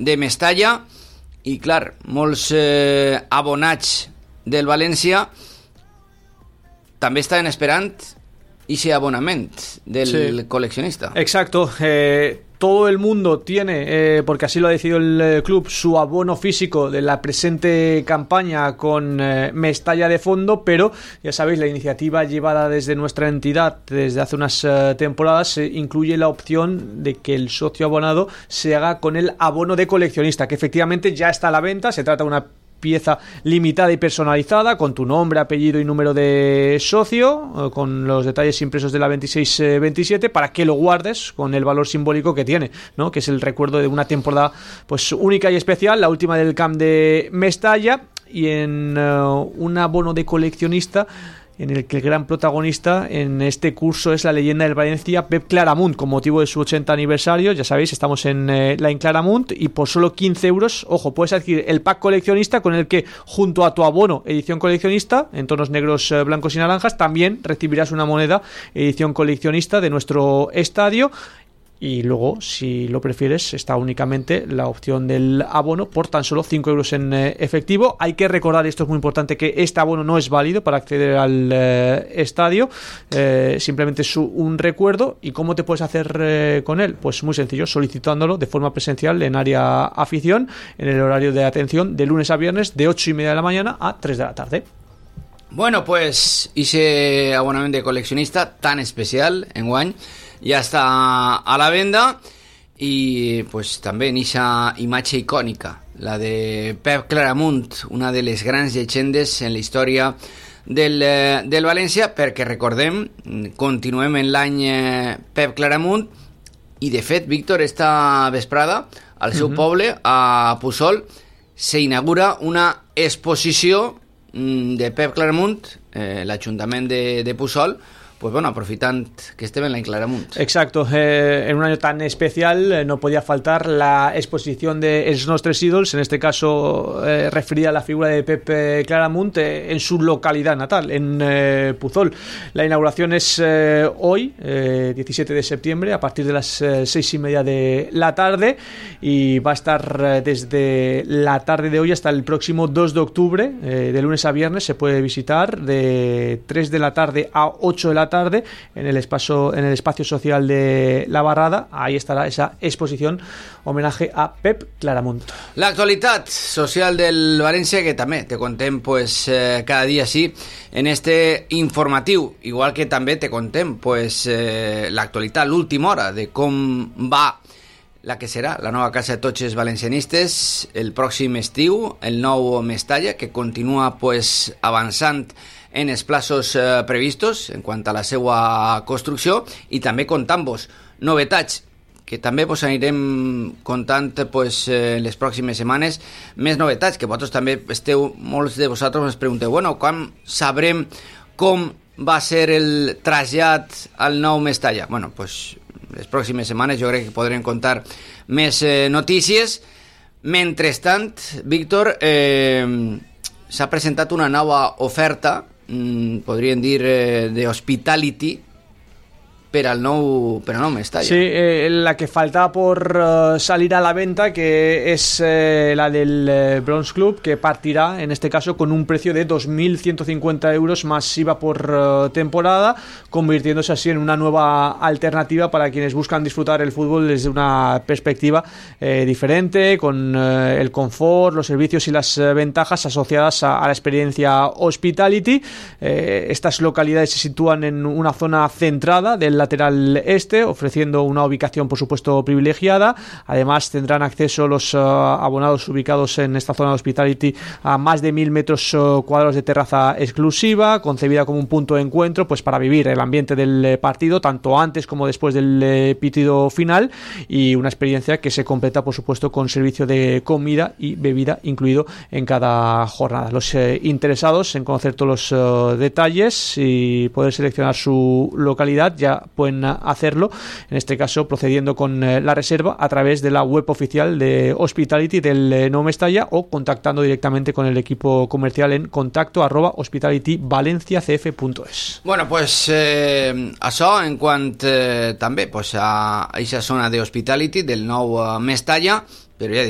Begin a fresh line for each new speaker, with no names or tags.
de Mestalla, i clar, molts abonats del València també estaven esperant ese abonament del coleccionista.
Exacto. Todo el mundo tiene, porque así lo ha decidido el club, su abono físico de la presente campaña con Mestalla de fondo, pero ya sabéis, la iniciativa llevada desde nuestra entidad desde hace unas temporadas incluye la opción de que el socio abonado se haga con el abono de coleccionista, que efectivamente ya está a la venta. Se trata de una pieza limitada y personalizada con tu nombre, apellido y número de socio, con los detalles impresos de la 26-27, para que lo guardes con el valor simbólico que tiene, ¿no? Que es el recuerdo de una temporada pues única y especial, la última del Camp de Mestalla, y en un abono de coleccionista en el que el gran protagonista en este curso es la leyenda del Valencia, Pep Claramunt, con motivo de su 80 aniversario. Ya sabéis, estamos en Line Claramunt, y por solo 15 euros, ojo, puedes adquirir el pack coleccionista, con el que junto a tu abono edición coleccionista en tonos negros, blancos y naranjas, también recibirás una moneda edición coleccionista de nuestro estadio. Y luego, si lo prefieres, está únicamente la opción del abono por tan solo 5 euros en efectivo. Hay que recordar, esto es muy importante, que este abono no es válido para acceder al estadio, simplemente es un recuerdo. ¿Y cómo te puedes hacer con él? Pues muy sencillo, solicitándolo de forma presencial en área afición, en el horario de atención de lunes a viernes, de 8:30 de la mañana a 3 de la tarde.
Bueno, pues ese abonament de coleccionista tan especial enguany ja està a la venda, i pues també en esa imatge icònica, la de Pep Claramunt, una de les grans llegendes en la història del València, perquè recordem, continuem en l'any Pep Claramunt, i de fet, Víctor, esta vesprada al seu poble, a Puçol, s'inaugura una exposició de Pep Claramunt, l'Ajuntament de Puçol, pues bueno, aprofitant que estem en la Claramunt.
Exacto, en un año tan especial no podía faltar la exposición de Els Nostres Ídols, en este caso referida a la figura de Pep Claramunt en su localidad natal, en Puçol. La inauguración es hoy, 17 de septiembre, a partir de las 6:30 de la tarde, y va a estar desde la tarde de hoy hasta el próximo 2 de octubre, de lunes a viernes. Se puede visitar de 3 de la tarde a 8 de la tarde en el espacio social de La Barrada. Ahí estará esa exposición homenaje a Pep Claramunt.
L'actualitat social del València, que també te contem pues cada dia sí en este informatiu, igual que també te contem pues l'actualitat, l'última hora de com va la que serà la nova casa de tots els valencianistes el pròxim estiu, el nou Mestalla, que continua pues avançant en els plazos previstos en quant a la seva construcció, i també contant-vos novetats, que també vos anirem contant pues, en les pròximes setmanes més novetats, que vosaltres també esteu, molts de vosaltres ens pregunteu, bueno, quan sabrem com va ser el trasllat al nou Mestalla? Bueno, pues les pròximes setmanes jo crec que podrem contar més notícies. Mentrestant, Víctor, s'ha presentat una nova oferta, podríem dir de hospitality, per al nou Mestalla.
Sí, la que faltaba por salir a la venta, que es la del Bronx Club, que partirá en este caso con un precio de 2.150 euros más IVA por temporada, convirtiéndose así en una nueva alternativa para quienes buscan disfrutar el fútbol desde una perspectiva diferente, con el confort, los servicios y las ventajas asociadas a la experiencia hospitality. Estas localidades se sitúan en una zona centrada del lateral este, ofreciendo una ubicación por supuesto privilegiada. Además tendrán acceso los abonados ubicados en esta zona de hospitality a más de 1.000 metros cuadrados de terraza exclusiva, concebida como un punto de encuentro pues para vivir el ambiente del partido tanto antes como después del pitido final, y una experiencia que se completa por supuesto con servicio de comida y bebida incluido en cada jornada. Los interesados en conocer todos los detalles y poder seleccionar su localidad ya pueden hacerlo, en este caso procediendo con la reserva a través de la web oficial de Hospitality del Nou Mestalla, o contactando directamente con el equipo comercial en contacto@hospitalityvalenciacf.es.
Bueno, pues això en quant també pues, a aquesta zona de Hospitality del nou Mestalla, però ja